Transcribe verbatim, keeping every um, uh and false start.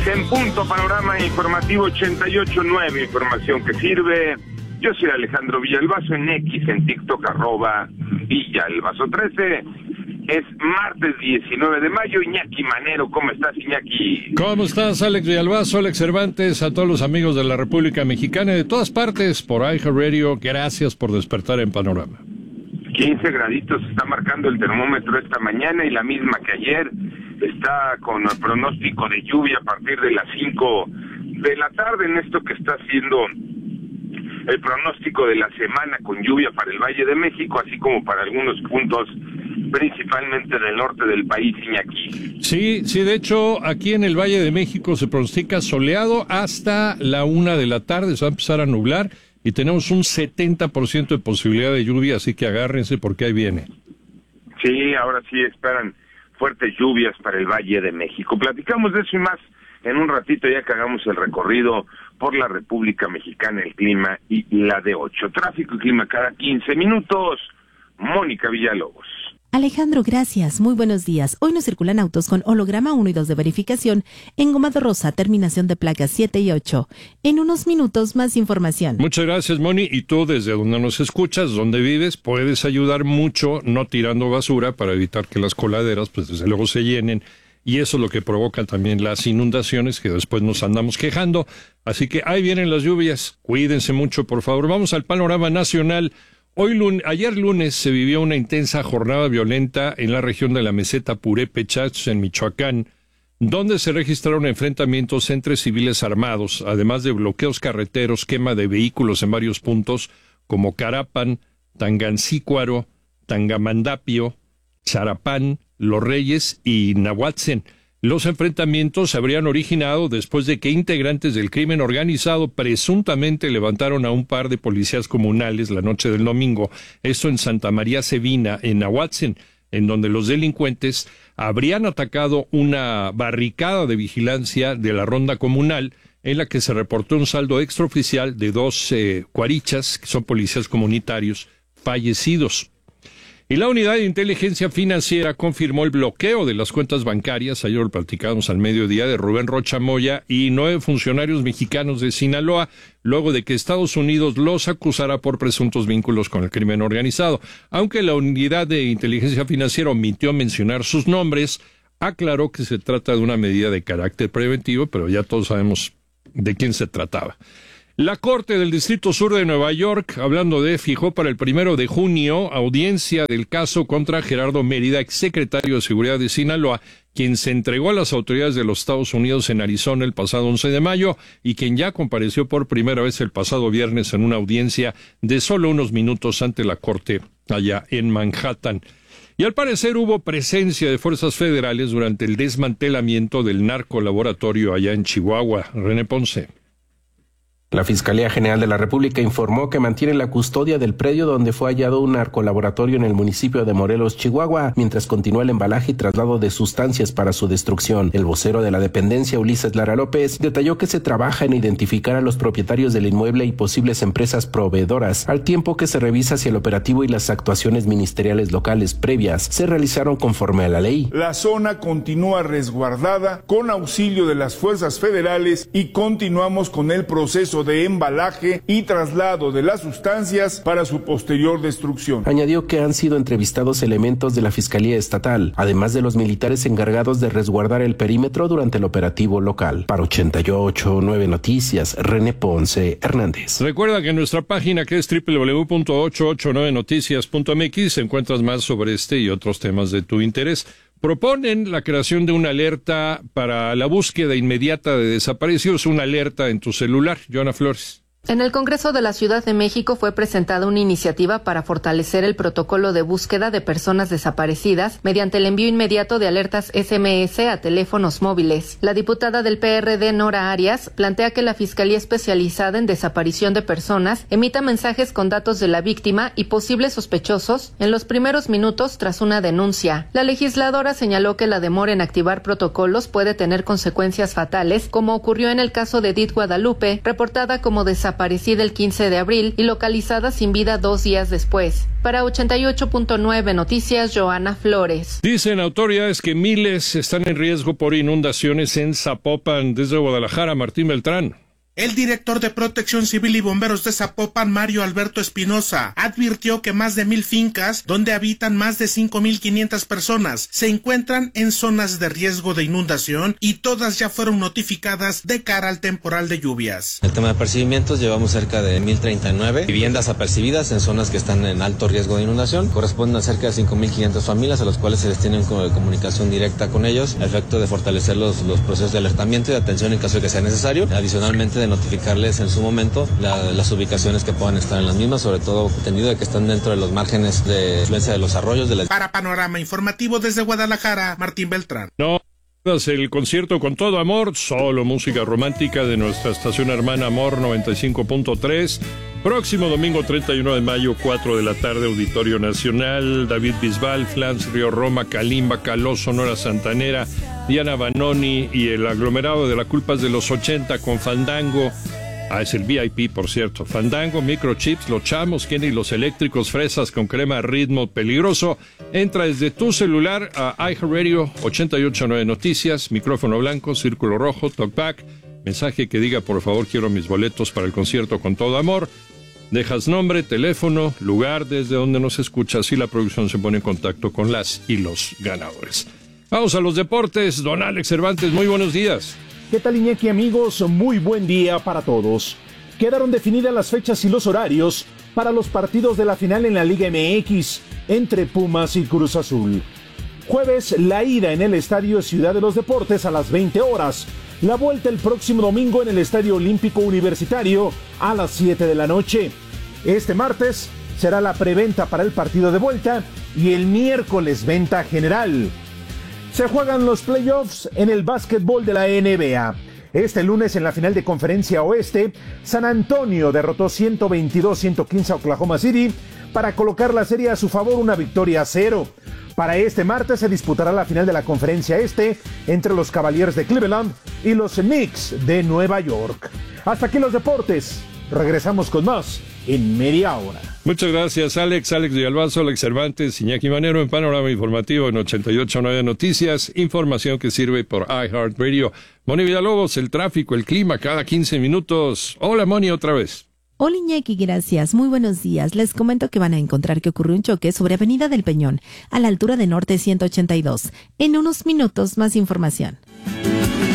En punto, panorama informativo ochenta y ocho punto nueve, información que sirve. Yo soy Alejandro Villalbazo, en X, en TikTok, arroba Villalbazo trece. Es martes diecinueve de mayo. Iñaki Manero, ¿cómo estás, Iñaki? ¿Cómo estás, Alex Villalbazo, Alex Cervantes, a todos los amigos de la República Mexicana y de todas partes por iHeartRadio? Gracias por despertar en Panorama. quince graditos está marcando el termómetro esta mañana, y la misma que ayer. Está con el pronóstico de lluvia a partir de las cinco de la tarde, en esto que está haciendo el pronóstico de la semana, con lluvia para el Valle de México, así como para algunos puntos, principalmente del norte del país, Iñaki. Sí, sí, de hecho, aquí en el Valle de México se pronostica soleado hasta la una de la tarde, se va a empezar a nublar, y tenemos un setenta por ciento de posibilidad de lluvia, así que agárrense porque ahí viene. Sí, ahora sí esperan fuertes lluvias para el Valle de México. Platicamos de eso y más en un ratito, ya que hagamos el recorrido por la República Mexicana, el clima y la de ocho. Tráfico y clima cada quince minutos. Mónica Villalobos. Alejandro, gracias. Muy buenos días. Hoy nos circulan autos con holograma uno y dos de verificación, engomado rosa, terminación de placas siete y ocho. En unos minutos, más información. Muchas gracias, Moni. Y tú, desde donde nos escuchas, donde vives, puedes ayudar mucho no tirando basura para evitar que las coladeras, pues desde luego, se llenen. Y eso es lo que provoca también las inundaciones, que después nos andamos quejando. Así que ahí vienen las lluvias. Cuídense mucho, por favor. Vamos al panorama nacional. Hoy lunes, ayer lunes se vivió una intensa jornada violenta en la región de la meseta Purépechas, en Michoacán, donde se registraron enfrentamientos entre civiles armados, además de bloqueos carreteros, quema de vehículos en varios puntos como Carapan, Tangancícuaro, Tangamandapio, Charapán, Los Reyes y Nahuatzen. Los enfrentamientos se habrían originado después de que integrantes del crimen organizado presuntamente levantaron a un par de policías comunales la noche del domingo, esto en Santa María Sevina, en Nahuatzen, en donde los delincuentes habrían atacado una barricada de vigilancia de la ronda comunal, en la que se reportó un saldo extraoficial de dos eh, cuarichas, que son policías comunitarios, fallecidos. Y la Unidad de Inteligencia Financiera confirmó el bloqueo de las cuentas bancarias, ayer lo platicamos al mediodía, de Rubén Rocha Moya y nueve funcionarios mexicanos de Sinaloa, luego de que Estados Unidos los acusara por presuntos vínculos con el crimen organizado. Aunque la Unidad de Inteligencia Financiera omitió mencionar sus nombres, aclaró que se trata de una medida de carácter preventivo, pero ya todos sabemos de quién se trataba. La Corte del Distrito Sur de Nueva York, hablando de, fijó para el primero de junio audiencia del caso contra Gerardo Mérida, exsecretario de Seguridad de Sinaloa, quien se entregó a las autoridades de los Estados Unidos en Arizona el pasado once de mayo y quien ya compareció por primera vez el pasado viernes en una audiencia de solo unos minutos ante la Corte allá en Manhattan. Y al parecer hubo presencia de fuerzas federales durante el desmantelamiento del narcolaboratorio allá en Chihuahua. René Ponce. La Fiscalía General de la República informó que mantiene la custodia del predio donde fue hallado un narcolaboratorio en el municipio de Morelos, Chihuahua, mientras continúa el embalaje y traslado de sustancias para su destrucción. El vocero de la dependencia, Ulises Lara López, detalló que se trabaja en identificar a los propietarios del inmueble y posibles empresas proveedoras, al tiempo que se revisa si el operativo y las actuaciones ministeriales locales previas se realizaron conforme a la ley. La zona continúa resguardada con auxilio de las fuerzas federales y continuamos con el proceso de embalaje y traslado de las sustancias para su posterior destrucción. Añadió que han sido entrevistados elementos de la Fiscalía Estatal, además de los militares encargados de resguardar el perímetro durante el operativo local. Para ochenta y ocho punto nueve Noticias, René Ponce Hernández. Recuerda que en nuestra página, que es doble u doble u doble u punto ochocientos ochenta y nueve noticias punto m x, encuentras más sobre este y otros temas de tu interés. Proponen la creación de una alerta para la búsqueda inmediata de desaparecidos, una alerta en tu celular. Joana Flores. En el Congreso de la Ciudad de México fue presentada una iniciativa para fortalecer el protocolo de búsqueda de personas desaparecidas mediante el envío inmediato de alertas ese eme ese a teléfonos móviles. La diputada del pe erre de, Nora Arias, plantea que la Fiscalía Especializada en Desaparición de Personas emita mensajes con datos de la víctima y posibles sospechosos en los primeros minutos tras una denuncia. La legisladora señaló que la demora en activar protocolos puede tener consecuencias fatales, como ocurrió en el caso de Edith Guadalupe, reportada como desaparecida desaparecida el quince de abril y localizada sin vida dos días después. Para ochenta y ocho punto nueve Noticias, Joana Flores. Dicen autoridades que miles están en riesgo por inundaciones en Zapopan. Desde Guadalajara, Martín Beltrán. El director de Protección Civil y Bomberos de Zapopan, Mario Alberto Espinosa, advirtió que más de mil fincas, donde habitan más de cinco mil quinientas personas, se encuentran en zonas de riesgo de inundación y todas ya fueron notificadas de cara al temporal de lluvias. En el tema de apercibimientos, llevamos cerca de mil treinta y nueve viviendas apercibidas en zonas que están en alto riesgo de inundación. Corresponden a cerca de cinco mil quinientas familias, a las cuales se les tiene comunicación directa con ellos, a efecto de fortalecer los, los procesos de alertamiento y de atención en caso de que sea necesario. Adicionalmente, de notificarles en su momento la, las ubicaciones que puedan estar en las mismas, sobre todo entendido de que están dentro de los márgenes de influencia de los arroyos. De la... Para Panorama Informativo desde Guadalajara, Martín Beltrán. No, el concierto con todo amor, solo música romántica de nuestra estación hermana Amor noventa y cinco punto tres. Próximo domingo treinta y uno de mayo, cuatro de la tarde, Auditorio Nacional. David Bisbal, Flans, Río Roma, Kalimba, Caló, Sonora Santanera, Diana Banoni y el aglomerado de la Culpas de los ochenta con Fandango. Ah, es el V I P, por cierto. Fandango, Microchips, Los Chamos, Kenny, Los Eléctricos, Fresas con crema, ritmo peligroso. Entra desde tu celular a iHeartRadio, ochenta y ocho punto nueve Noticias, micrófono blanco, círculo rojo, talkback, mensaje que diga, por favor, quiero mis boletos para el concierto con todo amor. Dejas nombre, teléfono, lugar desde donde nos escuchas y la producción se pone en contacto con las y los ganadores. Vamos a los deportes. Don Alex Cervantes, muy buenos días. ¿Qué tal, Iñaki, amigos? Muy buen día para todos. Quedaron definidas las fechas y los horarios para los partidos de la final en la Liga M X entre Pumas y Cruz Azul. Jueves, la ida en el Estadio Ciudad de los Deportes a las veinte horas. La vuelta el próximo domingo en el Estadio Olímpico Universitario a las siete de la noche. Este martes será la preventa para el partido de vuelta y el miércoles venta general. Se juegan los playoffs en el básquetbol de la N B A. Este lunes en la final de Conferencia Oeste, San Antonio derrotó ciento veintidós a ciento quince a Oklahoma City para colocar la serie a su favor, una victoria a cero. Para este martes se disputará la final de la Conferencia Este entre los Cavaliers de Cleveland y los Knicks de Nueva York. Hasta aquí los deportes. Regresamos con más en media hora. Muchas gracias, Alex. Alex Villalbazo, Alex Cervantes, Iñaki Manero en Panorama Informativo en ochenta y ocho punto nueve Noticias. Información que sirve por iHeartRadio. Moni Villalobos, el tráfico, el clima, cada quince minutos. Hola, Moni, otra vez. Hola, Iñaki, gracias. Muy buenos días. Les comento que van a encontrar que ocurrió un choque sobre Avenida del Peñón, a la altura de Norte ciento ochenta y dos. En unos minutos, más información.